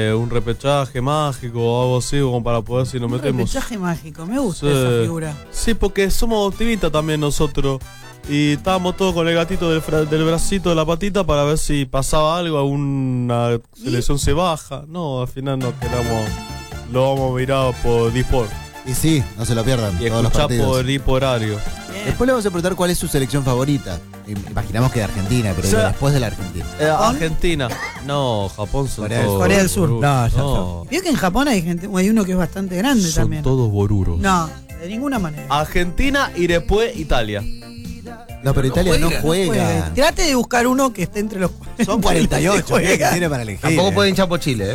Un repechaje mágico o algo así, como para poder si nos metemos. Un repechaje mágico, me gusta Sí. esa figura. Sí, porque somos optimistas también nosotros. Y estábamos todos con el gatito del bracito de la patita para ver si pasaba algo, alguna selección se baja. No, al final nos quedamos, lo vamos a mirar por Disport. Y sí, no se lo pierdan. Y todos los escuchar partidos. por Dipo horario. Después le vamos a preguntar cuál es su selección favorita. Imaginamos que de Argentina, pero O sea, después de la Argentina. Argentina. No, Japón son todos. Corea del Sur. boruros. No, Vio que en Japón hay uno que es bastante grande son también. todos boruros. No, de ninguna manera. Argentina y después Italia. No, pero Italia no juega. Trate de buscar uno que esté entre los Son 48 que tiene para elegir. Tampoco puede hinchar por Chile, ¿eh?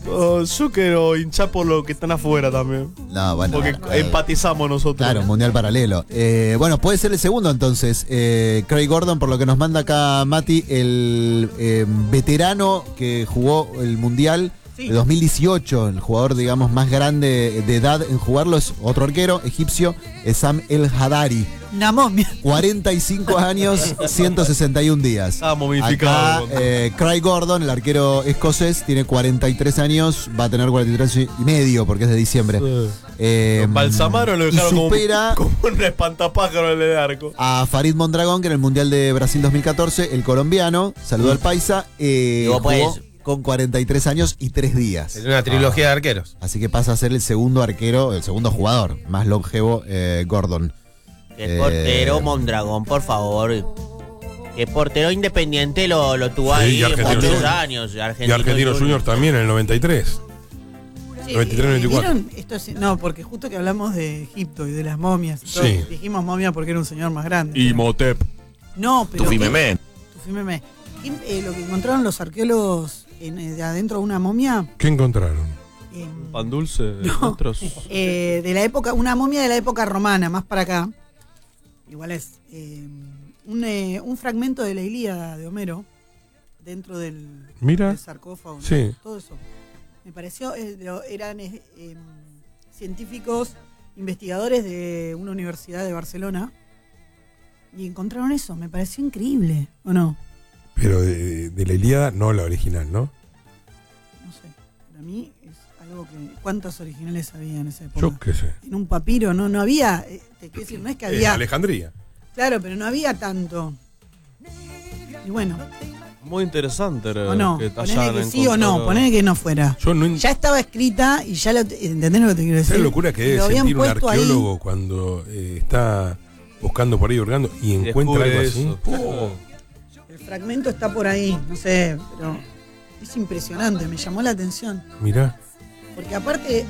Yo quiero hinchar por los que están afuera también. No, bueno. Porque empatizamos nosotros. Claro, mundial paralelo. Bueno, puede ser el segundo entonces. Craig Gordon, por lo que nos manda acá Mati, el veterano que jugó el mundial de 2018, el jugador, digamos, más grande de edad en jugarlo, es otro arquero egipcio, es Sam El Hadari. Una momia. 45 años, 161 días. Está momificado. Acá, Craig Gordon, el arquero escocés, tiene 43 años, va a tener 43 y medio porque es de diciembre. Balsamaron lo y dejaron supera como un espantapájaro en el arco. a Farid Mondragón, que en el Mundial de Brasil 2014, el colombiano, saludó al paisa, jugó con 43 años y 3 días. Es una trilogía de arqueros. Así que pasa a ser el segundo arquero, el segundo jugador más longevo, Gordon. El portero Mondragón, por favor. El portero Independiente lo tuvo Sí, ahí y Argentinos muchos Juniors. años. Y Argentinos Juniors también en el 93. Sí, 93-94. ¿vieron? No, porque justo que hablamos de Egipto y de las momias. Y todo, Sí. dijimos momia porque era un señor más grande. Y Motep. No, pero. Tufimemé. Tufimemé. Lo que encontraron los arqueólogos de adentro de una momia. ¿Qué encontraron? Pan dulce. No. De la época, una momia de la época romana, más para acá. Igual es un fragmento de la Ilíada de Homero dentro del sarcófago. Sí. Todo eso. Me pareció, eran científicos, investigadores de una universidad de Barcelona y encontraron eso. Me pareció increíble, ¿o no? Pero de la Ilíada, no la original, ¿no? No sé. Para mí es algo que... ¿Cuántas originales había en esa época? Yo qué sé. En un papiro no había... te quiero decir, no es que había... Alejandría. Claro, pero no había tanto. Y bueno... Muy interesante. O no, que ponele que sí o no, ponele que no fuera. Ya estaba escrita y ya ¿entendés lo que te quiero decir? ¿Sabes la locura que Lo debe habían sentir un puesto arqueólogo cuando está buscando por ahí, hurgando y encuentra algo así? El fragmento está por ahí, no sé, pero es impresionante, me llamó la atención. Mirá. Porque aparte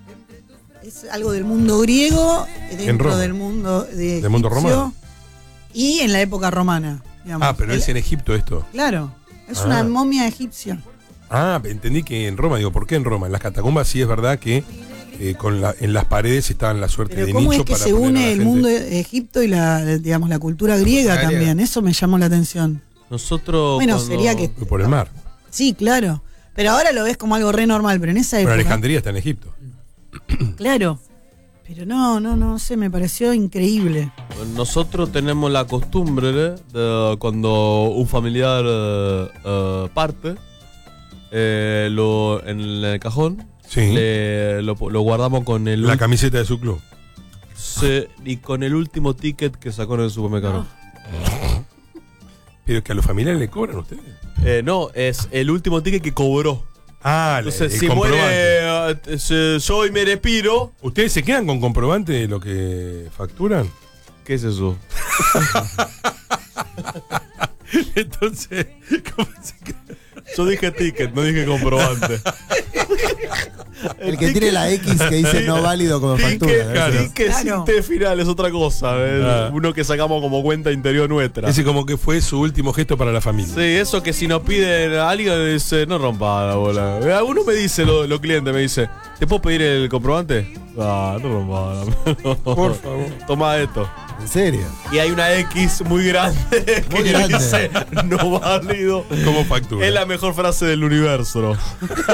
es algo del mundo griego, dentro del mundo del mundo romano. Y en la época romana. Digamos. Pero es en Egipto esto. Claro, es una momia egipcia. Entendí que en Roma, digo, ¿por qué en Roma? En las catacumbas sí es verdad que en las paredes estaban la suerte Pero de ¿cómo nicho es que para se poner a la une el gente? mundo de Egipto y la cultura griega también? Eso me llamó la atención. Nosotros. Bueno, sería que... Por el mar. Sí, claro. Pero ahora lo ves como algo re normal, pero en esa Pero época... Alejandría está en Egipto. Claro. Pero no sé, me pareció increíble. Nosotros tenemos la costumbre de cuando un familiar parte, en el cajón, Sí. lo guardamos con La camiseta de su club. y con el último ticket que sacó en el supermercado. Pero que a los familiares le cobran a ustedes. No, es el último ticket que cobró. Entonces, el si muere yo y me respiro. ¿Ustedes se quedan con comprobante de lo que facturan? ¿Qué es eso? Entonces, ¿cómo se queda? Yo dije ticket, no dije comprobante. El que tiene la X que dice no válido como factura. Ticket sin T final es otra cosa. Uno que sacamos como cuenta interior nuestra. Ese como que fue su último gesto para la familia. Sí, eso que si nos piden a alguien dice, no rompa la bola. Uno me dice, los clientes me dice, ¿te puedo pedir el comprobante? No rompa la Por favor. Toma esto. ¿En serio? Y hay una X muy grande que dice no válido como factura. Es la mejor frase del universo, ¿no?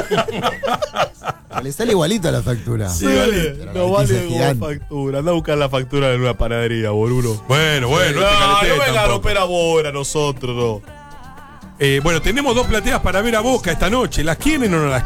Le sale igualito a la factura. Sí, vale. No vale como factura. Anda a buscar la factura en una panadería, boludo. Bueno, no venga a romper ahora nosotros, no. Bueno, tenemos 2 plateas para ver a Boca esta noche. ¿Las quieren o no las